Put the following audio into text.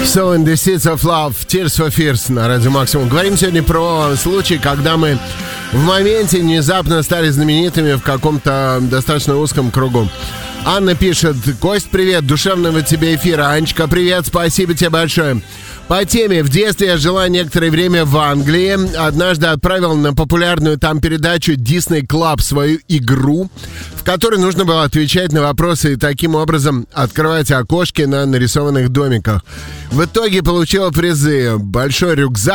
So in the Seeds of Love, Tears for Fears на Радио Максимум. Говорим сегодня про случай, когда мы в моменте внезапно стали знаменитыми в каком-то достаточно узком кругу. Анна пишет: Кость, привет, душевного тебе эфира. Анечка, привет, спасибо тебе большое. По теме: в детстве я жила некоторое время в Англии. Однажды отправил на популярную там передачу Disney Club свою игру, в которой нужно было отвечать на вопросы и таким образом открывать окошки на нарисованных домиках. В итоге получила призы: большой рюкзак,